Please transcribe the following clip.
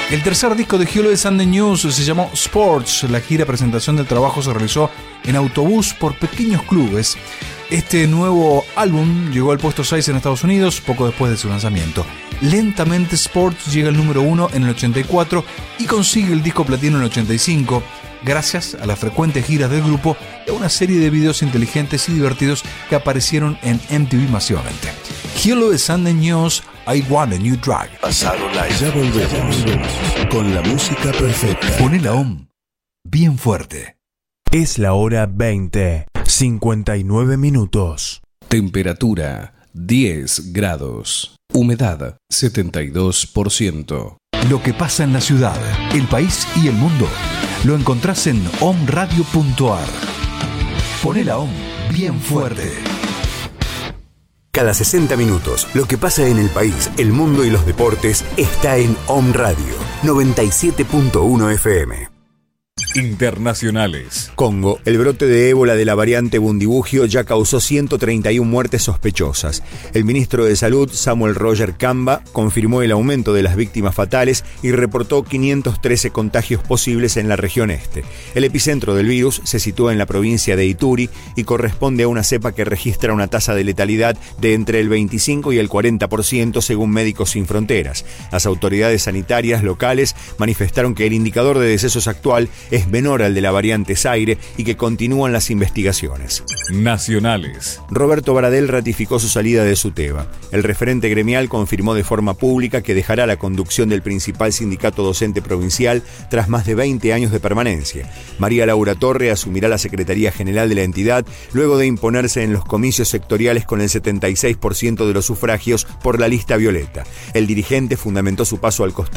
El tercer disco de Hello Sunday News se llamó Sports. La gira presentación del trabajo se realizó en autobús por pequeños clubes. Este nuevo álbum llegó al puesto 6 en Estados Unidos poco después de su lanzamiento. Lentamente Sports llega al número 1 en el 84 y consigue el disco platino en el 85, gracias a las frecuentes giras del grupo y a una serie de videos inteligentes y divertidos que aparecieron en MTV masivamente. Hello Sunday News, I Want a New Drag. Pasado Live. Ya volvemos con la música perfecta. Ponela bien fuerte. Es la hora 20, 59 minutos. Temperatura 10 grados. Humedad 72%. Lo que pasa en la ciudad, el país y el mundo lo encontrás en omradio.ar. Ponela bien fuerte. Cada 60 minutos, lo que pasa en el país, el mundo y los deportes está en Om Radio 97.1 FM. Internacionales. Congo. El brote de ébola de la variante Bundibugyo ya causó 131 muertes sospechosas. El ministro de Salud, Samuel Roger Kamba, confirmó el aumento de las víctimas fatales y reportó 513 contagios posibles en la región este. El epicentro del virus se sitúa en la provincia de Ituri y corresponde a una cepa que registra una tasa de letalidad de entre el 25 y el 40% según Médicos Sin Fronteras. Las autoridades sanitarias locales manifestaron que el indicador de decesos actual es menor al de la variante Zaire y que continúan las investigaciones. Nacionales. Roberto Baradel ratificó su salida de SUTEBA. El referente gremial confirmó de forma pública que dejará la conducción del principal sindicato docente provincial tras más de 20 años de permanencia. María Laura Torre asumirá la Secretaría General de la entidad luego de imponerse en los comicios sectoriales con el 76% de los sufragios por la lista violeta. El dirigente fundamentó su paso al costado